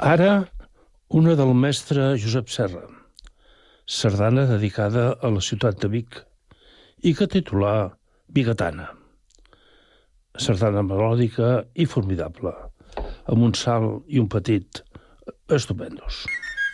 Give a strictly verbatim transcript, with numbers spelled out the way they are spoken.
Ara, una del mestre Josep Serra, sardana dedicada a la ciutat de Vic i que titulà Vigatana. Sardana melòdica i formidable, amb un salt i un petit estupendos.